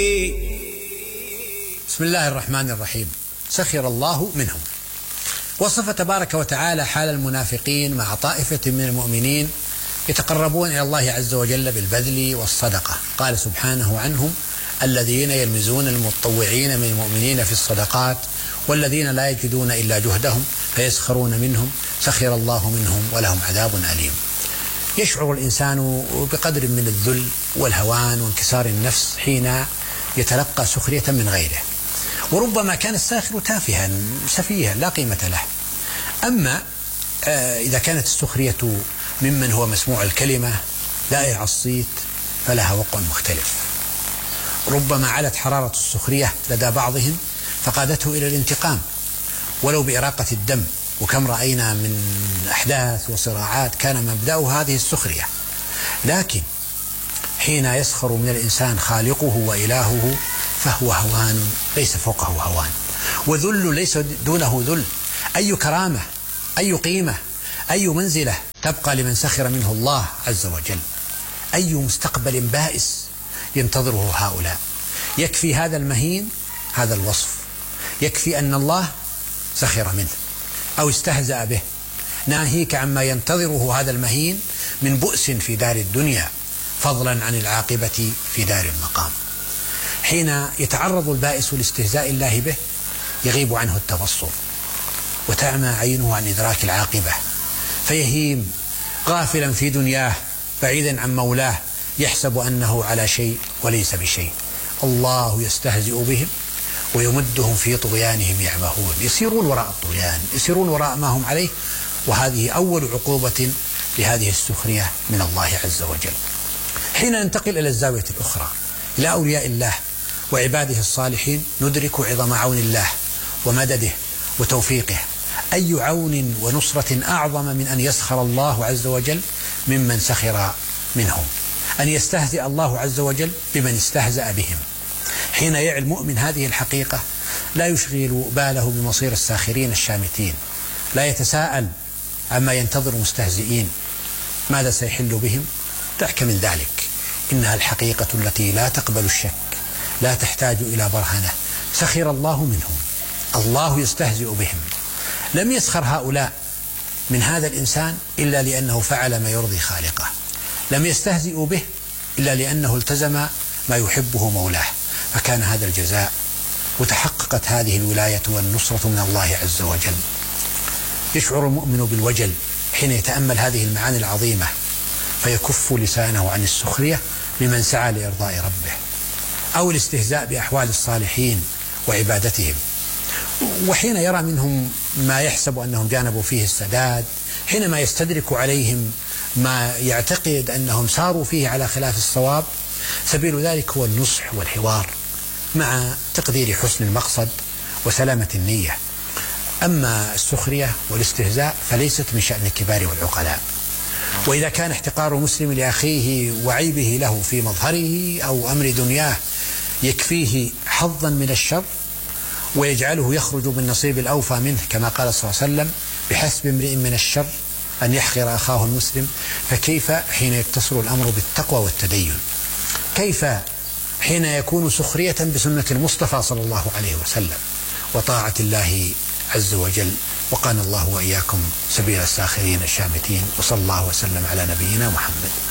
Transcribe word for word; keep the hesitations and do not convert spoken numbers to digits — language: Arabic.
بسم الله الرحمن الرحيم. سخر الله منهم. وصف تبارك وتعالى حال المنافقين مع طائفة من المؤمنين يتقربون إلى الله عز وجل بالبذل والصدقة. قال سبحانه عنهم: الذين يلمزون المتطوعين من المؤمنين في الصدقات والذين لا يجدون إلا جهدهم فيسخرون منهم سخر الله منهم ولهم عذاب أليم. يشعر الإنسان بقدر من الذل والهوان وانكسار النفس حين يتلقى سخرية من غيره، وربما كان الساخر تافها سفيها لا قيمة له. أما إذا كانت السخرية ممن هو مسموع الكلمة لائع الصيت فلها وقع مختلف. ربما علت حرارة السخرية لدى بعضهم فقادته إلى الانتقام ولو بإراقة الدم، وكم رأينا من أحداث وصراعات كان مبدأ هذه السخرية. لكن حين يسخر من الإنسان خالقه وإلهه فهو هوان ليس فوقه هوان، وذل ليس دونه ذل. أي كرامة، أي قيمة، أي منزلة تبقى لمن سخر منه الله عز وجل؟ أي مستقبل بائس ينتظره هؤلاء؟ يكفي هذا المهين هذا الوصف، يكفي أن الله سخر منه أو استهزأ به، ناهيك عما ينتظره هذا المهين من بؤس في دار الدنيا، فضلا عن العاقبة في دار المقام. حين يتعرض البائس لاستهزاء الله به يغيب عنه التبصر وتعمى عينه عن إدراك العاقبة، فيهيم غافلا في دنياه بعيدا عن مولاه يحسب أنه على شيء وليس بشيء. الله يستهزئ بهم ويمدهم في طغيانهم يعمهون، يسيرون وراء الطغيان، يسيرون وراء ما هم عليه، وهذه أول عقوبة لهذه السخرية من الله عز وجل. حين ننتقل إلى الزاوية الأخرى إلى أولياء الله وعباده الصالحين ندرك عظم عون الله ومدده وتوفيقه. أي عون ونصرة أعظم من أن يسخر الله عز وجل ممن سخر منهم، أن يستهزئ الله عز وجل بمن استهزأ بهم. حين يعي المؤمن هذه الحقيقة لا يشغل باله بمصير الساخرين الشامتين، لا يتساءل عما ينتظر المستهزئين ماذا سيحل بهم. دعك من ذلك، إنها الحقيقة التي لا تقبل الشك، لا تحتاج إلى برهنة. سخر الله منهم، الله يستهزئ بهم. لم يسخر هؤلاء من هذا الإنسان إلا لأنه فعل ما يرضي خالقه، لم يستهزئوا به إلا لأنه التزم ما يحبه مولاه، فكان هذا الجزاء وتحققت هذه الولاية والنصرة من الله عز وجل. يشعر المؤمن بالوجل حين يتأمل هذه المعاني العظيمة فيكف لسانه عن السخرية لمن سعى لإرضاء ربه أو الاستهزاء بأحوال الصالحين وعبادتهم. وحين يرى منهم ما يحسب أنهم جانبوا فيه السداد، حينما يستدرك عليهم ما يعتقد أنهم ساروا فيه على خلاف الصواب، سبيل ذلك هو النصح والحوار مع تقدير حسن المقصد وسلامة النية. أما السخرية والاستهزاء فليست من شأن الكبار والعقلاء. وإذا كان احتقار مسلم لأخيه وعيبه له في مظهره أو أمر دنياه يكفيه حظا من الشر ويجعله يخرج بالنصيب الأوفى منه، كما قال صلى الله عليه وسلم: بحسب امرئ من الشر أن يحقر أخاه المسلم، فكيف حين يقتصر الأمر بالتقوى والتدين؟ كيف حين يكون سخرية بسنة المصطفى صلى الله عليه وسلم وطاعة الله عز وجل؟ وقانا الله وإياكم سبيل الساخرين الشامتين، وصلى الله وسلم على نبينا محمد.